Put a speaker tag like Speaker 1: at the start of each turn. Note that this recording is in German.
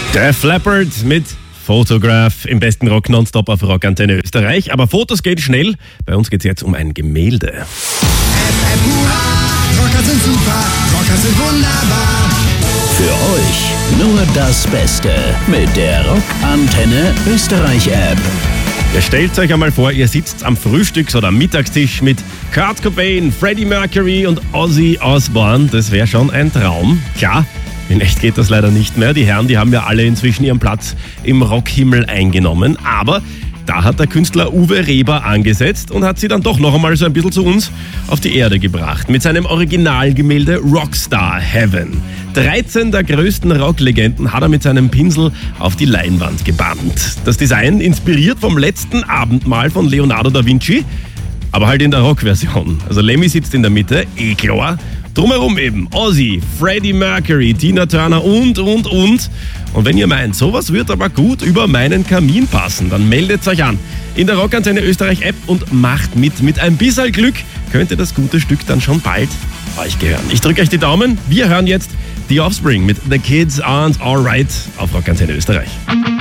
Speaker 1: Def Leppard mit Photograph im besten Rock nonstop auf Rockantenne Österreich. Aber Fotos gehen schnell. Bei uns geht es jetzt um ein Gemälde.
Speaker 2: Rocker sind super, Rocker sind wunderbar.
Speaker 3: Für euch nur das Beste mit der Rockantenne Österreich App.
Speaker 1: Ihr stellt euch einmal vor, ihr sitzt am Frühstücks- oder Mittagstisch mit Kurt Cobain, Freddie Mercury und Ozzy Osbourne. Das wäre schon ein Traum. Klar, in echt geht das leider nicht mehr. Die Herren, die haben ja alle inzwischen ihren Platz im Rockhimmel eingenommen. Aber da hat der Künstler Uwe Reber angesetzt und hat sie dann doch noch einmal so ein bisschen zu uns auf die Erde gebracht. Mit seinem Originalgemälde Rockstar Heaven. 13 der größten Rocklegenden hat er mit seinem Pinsel auf die Leinwand gebannt. Das Design inspiriert vom letzten Abendmahl von Leonardo da Vinci, aber halt in der Rockversion. Also Lemmy sitzt in der Mitte, klar. Drumherum eben Ozzy, Freddie Mercury, Tina Turner und. Und wenn ihr meint, sowas wird aber gut über meinen Kamin passen, dann meldet euch an in der Rockantenne Österreich App und macht mit. Mit ein bisschen Glück könnte das gute Stück dann schon bald euch gehören. Ich drücke euch die Daumen. Wir hören jetzt The Offspring mit The Kids Aren't Alright auf Rockantenne Österreich.